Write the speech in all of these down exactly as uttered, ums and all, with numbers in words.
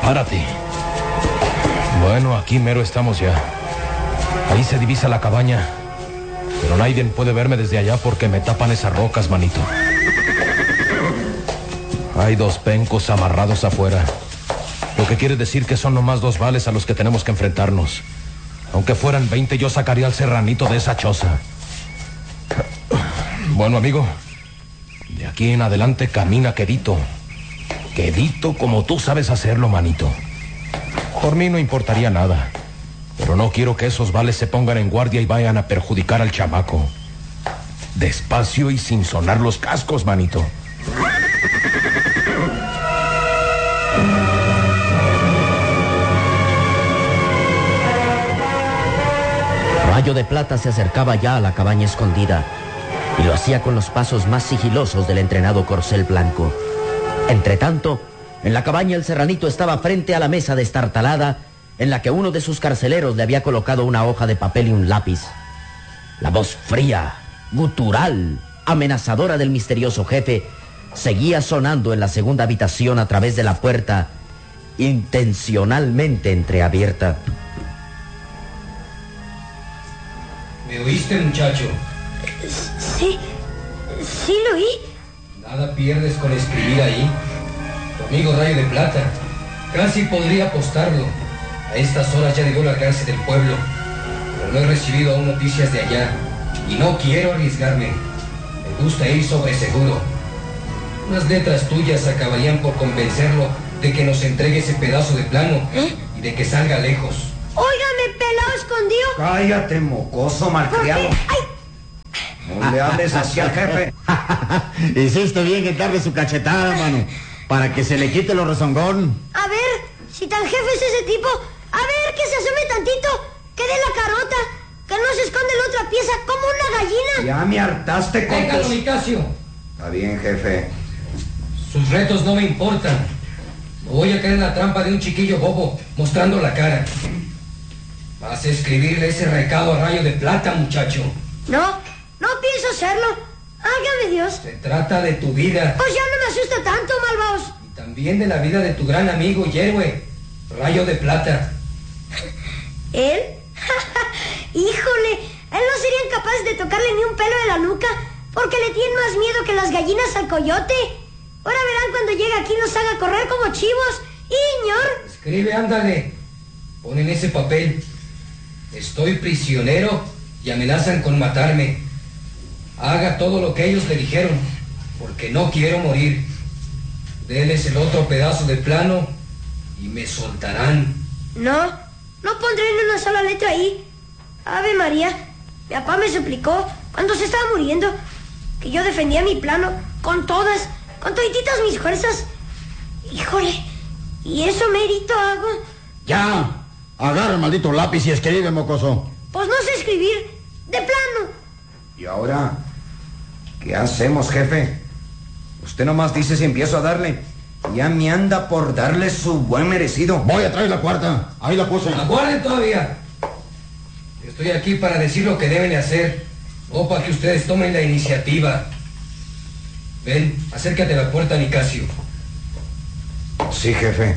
Párate. Bueno, aquí mero estamos ya. Ahí se divisa la cabaña. Pero nadie puede verme desde allá porque me tapan esas rocas, manito. Hay dos pencos amarrados afuera. Lo que quiere decir que son nomás dos vales a los que tenemos que enfrentarnos. Aunque fueran veinte, yo sacaría al serranito de esa choza. Bueno, amigo, de aquí en adelante camina quedito. Quedito como tú sabes hacerlo, manito. Por mí no importaría nada. Pero no quiero que esos vales se pongan en guardia y vayan a perjudicar al chamaco. Despacio y sin sonar los cascos, manito. Rayo de Plata se acercaba ya a la cabaña escondida y lo hacía con los pasos más sigilosos del entrenado corcel blanco. Entretanto, en la cabaña el serranito estaba frente a la mesa destartalada en la que uno de sus carceleros le había colocado una hoja de papel y un lápiz. La voz fría, gutural, amenazadora del misterioso jefe seguía sonando en la segunda habitación a través de la puerta, intencionalmente entreabierta. ¿Me oíste, muchacho? Sí, sí lo oí. Nada pierdes con escribir ahí. Tu amigo Rayo de Plata. Casi podría apostarlo. A estas horas ya debió largarse del pueblo. Pero no he recibido aún noticias de allá. Y no quiero arriesgarme. Me gusta ir sobre seguro. Unas letras tuyas acabarían por convencerlo de que nos entregue ese pedazo de plano. ¿Eh? Y de que salga lejos. Óigame, pelado escondido. Cállate, mocoso malcriado. No le hables así al jefe. Hiciste bien en darle su cachetada, mano, para que se le quite lo rezongón. A ver, si tan jefe es ese tipo, a ver, que se asome tantito, que dé la carota, que no se esconde la otra pieza como una gallina. Ya me hartaste con Déjalo, tus... Nicasio. Está bien, jefe. Sus retos no me importan. No voy a caer en la trampa de un chiquillo bobo mostrando la cara. Vas a escribirle ese recado a Rayo de Plata, muchacho. No, no pienso hacerlo. Hágame Dios. Se trata de tu vida. Pues ya no me asusta tanto, malvaos. Y también de la vida de tu gran amigo y héroe, Rayo de Plata. ¿Él? Híjole, él no serían capaces de tocarle ni un pelo de la nuca, porque le tienen más miedo que las gallinas al coyote. Ahora verán cuando llegue aquí nos haga correr como chivos. ¡Iñor! Escribe, ándale. Pon en ese papel: estoy prisionero y amenazan con matarme. Haga todo lo que ellos le dijeron, porque no quiero morir. Denles el otro pedazo de plano y me soltarán. No, no pondré ni una sola letra ahí. Ave María, mi papá me suplicó cuando se estaba muriendo que yo defendía mi plano con todas, con todititas mis fuerzas. Híjole, ¿y eso mérito hago? Ya, agarra el maldito lápiz y escribe, mocoso. Pues no sé escribir, de plano. ¿Y ahora qué hacemos, jefe? Usted nomás dice si empiezo a darle. Ya me anda por darle su buen merecido. Voy a traer la cuarta. Ahí la puse. Aguarden todavía. Estoy aquí para decir lo que deben de hacer, o para que ustedes tomen la iniciativa. Ven, acércate a la puerta, Nicasio. Sí, jefe.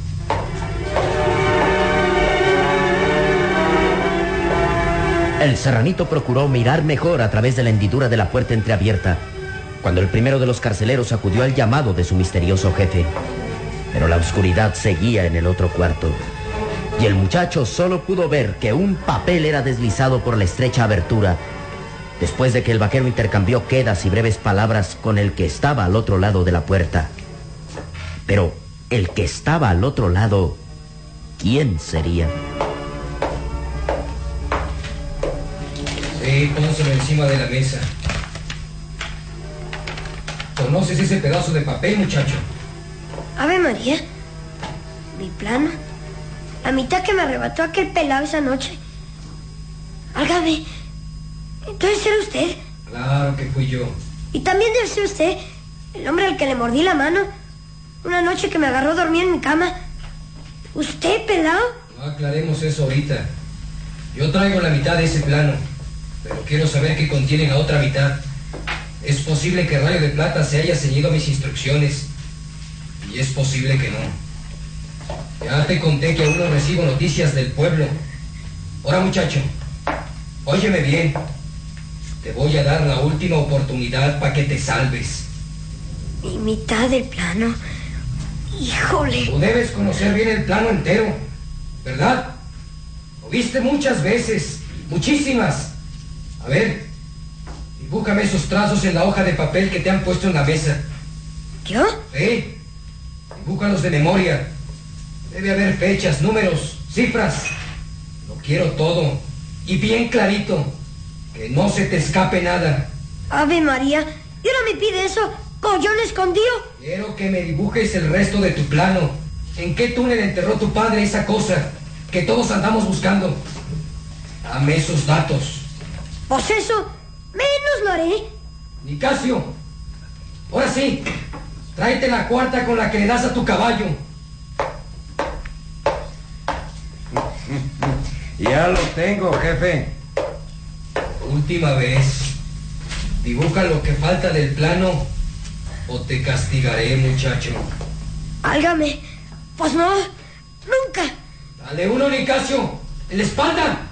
El serranito procuró mirar mejor a través de la hendidura de la puerta entreabierta, cuando el primero de los carceleros acudió al llamado de su misterioso jefe. Pero la oscuridad seguía en el otro cuarto, y el muchacho solo pudo ver que un papel era deslizado por la estrecha abertura, después de que el vaquero intercambió quedas y breves palabras con el que estaba al otro lado de la puerta. Pero el que estaba al otro lado, ¿quién sería? Sí, pónselo encima de la mesa. ¿Conoces ese pedazo de papel, muchacho? Ave María, mi plano, la mitad que me arrebató aquel pelado esa noche. Álgame, entonces era usted. Claro que fui yo. Y también debe ser usted el hombre al que le mordí la mano una noche que me agarró dormida en mi cama. ¿Usted, pelado? No aclaremos eso ahorita. Yo traigo la mitad de ese plano, pero quiero saber qué contiene la otra mitad. Es posible que Rayo de Plata se haya ceñido a mis instrucciones, y es posible que no. Ya te conté que aún no recibo noticias del pueblo. Ahora, muchacho, óyeme bien. Te voy a dar la última oportunidad para que te salves. Mi mitad del plano. Híjole. Tú debes conocer bien el plano entero, ¿verdad? Lo viste muchas veces, muchísimas. A ver, dibújame esos trazos en la hoja de papel que te han puesto en la mesa. ¿Yo? Sí, dibújalos de memoria. Debe haber fechas, números, cifras. Lo quiero todo y bien clarito. Que no se te escape nada. Ave María, ¿y ahora me pide eso? ¡Collón escondido! Quiero que me dibujes el resto de tu plano. ¿En qué túnel enterró tu padre esa cosa que todos andamos buscando? Dame esos datos. Pues eso, menos lo haré. Nicasio, ahora sí, tráete la cuarta con la que le das a tu caballo. Ya lo tengo, jefe. Última vez. Dibuja lo que falta del plano o te castigaré, muchacho. Álgame. Pues no, nunca. Dale uno, Nicasio, en la espalda.